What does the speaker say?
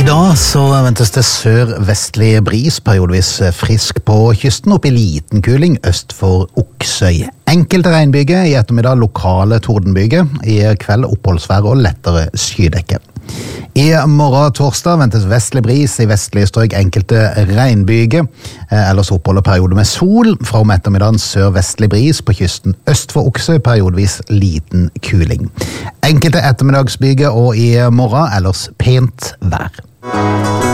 dag så ventes det sør-vestlig bris, periodevis frisk på kysten, opp i liten kuling øst for Oksøy. Enkelte regnbyger, i ettermiddag lokale tordenbyger, i kveld oppholdsvær og lettere skydekke. I morgen torsdag ventes vestlig bris, i vestlige strøk enkelte regnbyger, ellers oppholder perioder med sol, fra om ettermiddagen sør-vestlig bris på kysten øst for Oksøy, periodevis liten kuling. Enkelte ettermiddagsbyger og i morgen ellers pent vær.